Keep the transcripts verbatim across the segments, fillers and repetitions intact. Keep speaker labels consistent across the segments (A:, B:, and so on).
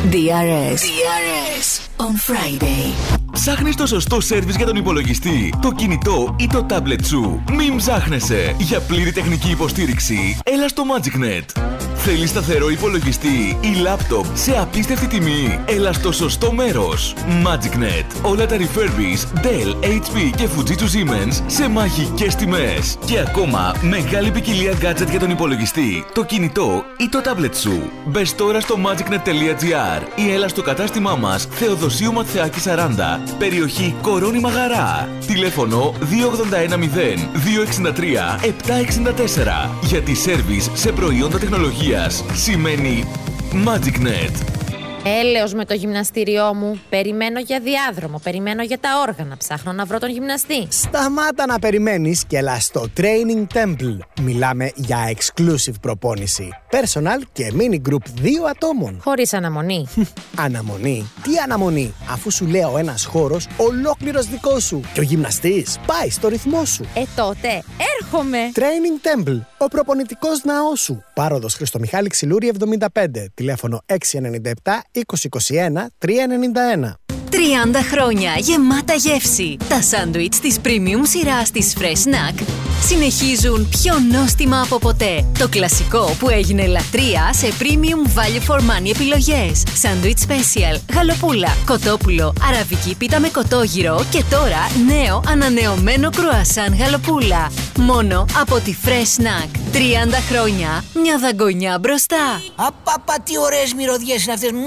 A: ντι αρ ες. ντι αρ ες on Friday.
B: Ψάχνεις το σωστό σέρβις για τον υπολογιστή, το κινητό ή το τάμπλετ σου? Μην ψάχνεσαι. Για πλήρη τεχνική υποστήριξη, έλα στο MagicNet. Θέλεις σταθερό υπολογιστή ή λάπτοπ σε απίστευτη τιμή? Έλα στο σωστό μέρος. MagicNet. Όλα τα refurbished Dell, έιτς πι και Fujitsu Siemens σε μαγικές τιμές. Και ακόμα μεγάλη ποικιλία gadget για τον υπολογιστή, το κινητό ή το τάμπλετ σου. Μπες τώρα στο magicnet τελεία τζι άρ ή έλα στο κατάστημά μας Θεοδοσίου Ματθεάκη σαράντα, περιοχή Κορώνη Μαγαρά. Τηλέφωνο δύο ογδόντα ένα μηδέν δύο εξήντα τρία επτά εξήντα τέσσερα. Γιατί σέρβις σε προϊόντα τεχνολογίας σημαίνει MagicNet.
C: Έλεος με το γυμναστήριό μου. Περιμένω για διάδρομο, περιμένω για τα όργανα. Ψάχνω να βρω τον γυμναστή.
D: Σταμάτα να περιμένεις και έλα στο Training Temple. Μιλάμε για exclusive προπόνηση. Personal και mini group δύο ατόμων.
C: Χωρίς αναμονή.
D: Αναμονή? Τι αναμονή? Αφού σου λέω ένας χώρος ολόκληρος δικός σου. Και ο γυμναστής πάει στο ρυθμό σου.
C: Ε, τότε έρχομαι.
D: Training Temple. Ο προπονητικός ναός σου. Πάροδος Χριστομιχάλη Ξυλούρη εβδομήντα πέντε. Τηλέφωνο έξι εννιά επτά είκοσι είκοσι ένα τρία εννιά ένα.
A: τριάντα χρόνια γεμάτα γεύση. Τα σάντουιτς της premium σειράς της Fresh Snack συνεχίζουν πιο νόστιμα από ποτέ. Το κλασικό που έγινε λατρεία σε premium value for money επιλογές. Σάντουιτς special, γαλοπούλα, κοτόπουλο, αραβική πίτα με κοτόγυρο και τώρα νέο ανανεωμένο κρουασάν γαλοπούλα. Μόνο από τη Fresh Snack. τριάντα χρόνια, μια δαγκονιά μπροστά.
E: Απαπα, τι ωραίες μυρωδιές είναι αυτές.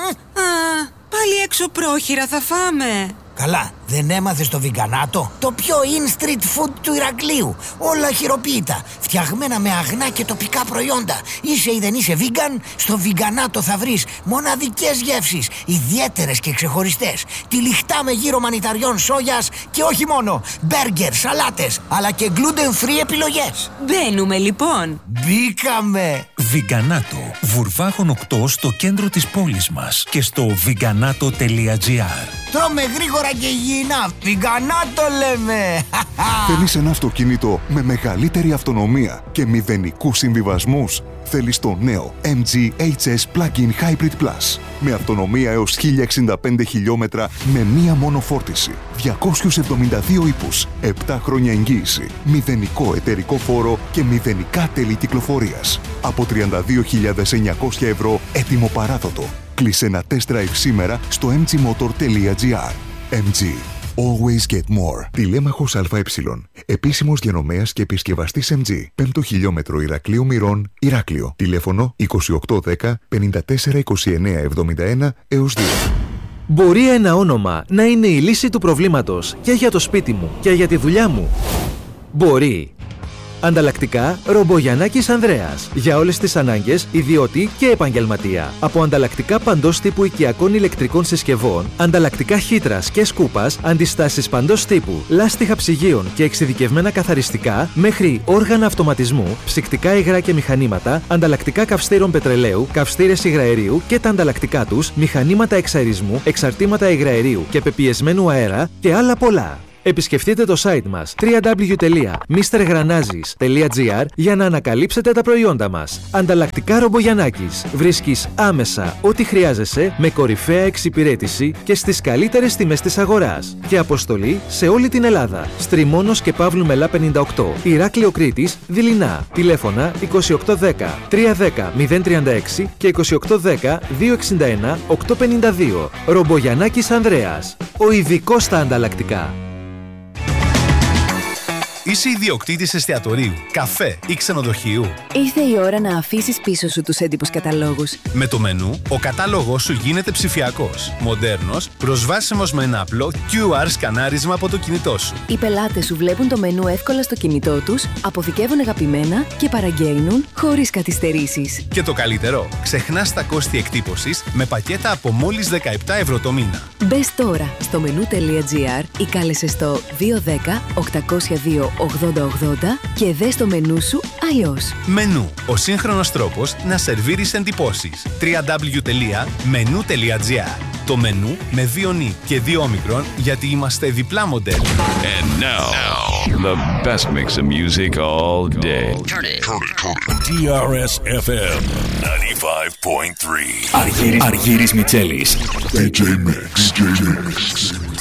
F: Α, πάλι έξω πρόχειρα θα φάμε.
E: Καλά, δεν έμαθες το βιγκανάτο? Το πιο in street food του Ηρακλείου. Όλα χειροποίητα, φτιαγμένα με αγνά και τοπικά προϊόντα. Είσαι ή δεν είσαι vegan, στο βιγκανάτο θα βρεις μοναδικές γεύσεις, ιδιαίτερες και ξεχωριστές. Τυλιχτά με γύρο μανιταριών σόγιας και όχι μόνο. Μπέργκερ, σαλάτες, αλλά και gluten free επιλογές.
F: Μπαίνουμε λοιπόν.
E: Μπήκαμε.
G: Βιγκανάτο, Βουρβάγων οκτώ στο κέντρο της πόλης μας και στο βιγκανάτο τελεία τζι άρ.
E: Τρώμε γρήγορα και υγιεινά. Βιγκανάτο λέμε.
H: Θέλεις ένα αυτοκίνητο με μεγαλύτερη αυτονομία και μηδενικούς συμβιβασμούς? Θέλεις το νέο εμ τζι έιτς ες Plug-in Hybrid Plus με αυτονομία έως χίλια εξήντα πέντε χιλιόμετρα με μία μόνο φόρτιση, διακόσιους εβδομήντα δύο ύπους, επτά χρόνια εγγύηση, μηδενικό εταιρικό φόρο και μηδενικά τέλη κυκλοφορίας. Από τριάντα δύο χιλιάδες εννιακόσια ευρώ έτοιμο παράδοτο. Κλείσε ένα test drive σήμερα στο εμ τζι motor τελεία τζι άρ. εμ τζι. Always get more. Τηλέμαχος ΑΕ. Επίσημος διανομέας και επισκευαστής εμ τζι. Πέμπτο χιλιόμετρο Ηρακλείου Μυρών, Ηράκλειο. Τηλέφωνο είκοσι οκτώ δέκα πενήντα τέσσερα είκοσι εννέα εβδομήντα ένα έως δύο.
I: Μπορεί ένα όνομα να είναι η λύση του προβλήματος και για το σπίτι μου και για τη δουλειά μου. Μπορεί. Ανταλλακτικά Ρομπογιαννάκης Ανδρέας. Για όλες τις ανάγκες, ιδιώτη και επαγγελματία. Από ανταλλακτικά παντός τύπου οικιακών ηλεκτρικών συσκευών, ανταλλακτικά χύτρας και σκούπας, αντιστάσεις παντός τύπου, λάστιχα ψυγείων και εξειδικευμένα καθαριστικά, μέχρι όργανα αυτοματισμού, ψυκτικά υγρά και μηχανήματα, ανταλλακτικά καυστήρων πετρελαίου, καυστήρες υγραερίου και τα ανταλλακτικά τους, μηχανήματα εξαερισμού, εξαρτήματα υγραερίου και πεπιεσμένου αέρα και άλλα πολλά. Επισκεφτείτε το site μας double-u double-u double-u τελεία μίστερ γρανάζης τελεία τζι άρ για να ανακαλύψετε τα προϊόντα μας. Ανταλλακτικά Ρομπογιαννάκης. Βρίσκεις άμεσα ό,τι χρειάζεσαι με κορυφαία εξυπηρέτηση και στις καλύτερες τιμές της αγοράς. Και αποστολή σε όλη την Ελλάδα. Στριμώνος και Παύλου Μελά πενήντα οκτώ. Ηράκλειο Κρήτης, Δειλινά. Τηλέφωνα είκοσι οκτώ δέκα τριακόσια δέκα μηδέν τριάντα έξι και είκοσι οκτώ δέκα διακόσια εξήντα ένα οκτακόσια πενήντα δύο. Ρομπογιαννάκης Ανδρέας. Ο ειδικός στα ανταλλακτικά.
J: Είσαι ιδιοκτήτης εστιατορίου, καφέ ή ξενοδοχείου?
A: Ήρθε η ώρα να αφήσεις πίσω σου τους έντυπους καταλόγους.
J: Με το μενού, ο κατάλογος σου γίνεται ψηφιακός, μοντέρνος, προσβάσιμος με ένα απλό κιου αρ σκανάρισμα από το κινητό σου.
A: Οι πελάτες σου βλέπουν το μενού εύκολα στο κινητό τους, αποθηκεύουν αγαπημένα και παραγγέλνουν χωρίς καθυστερήσεις.
J: Και το καλύτερο, ξεχνάς τα κόστη εκτύπωσης με πακέτα από μόλις δεκαεπτά ευρώ το μήνα.
A: Μπες τώρα στο μενού τελεία τζι άρ ή κάλεσε στο δύο ένα μηδέν οκτακόσια δύο ογδόντα ογδόντα και δες το μενού σου αλλιώς.
J: Μενού, ο σύγχρονος τρόπος να σερβίρεις εντυπώσεις. double-u double-u double-u τελεία μενού τελεία τζι άρ. Το μενού με δύο νι και δύο όμικρον, γιατί είμαστε διπλά μοντέλο.
K: And now, now, the best mix of music all day. Turn it.
L: τι αρ ες εφ εμ ninety-five point three. Αργύρης Μιτσέλης.
H: ντι τζέι Mix. ντι τζέι Mix.